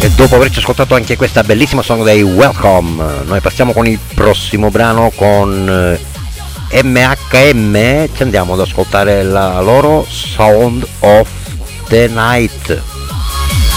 E dopo averci ascoltato anche questa bellissima song dei Welcome, noi passiamo con il prossimo brano con MHM, ci andiamo ad ascoltare la loro Sound of the Night.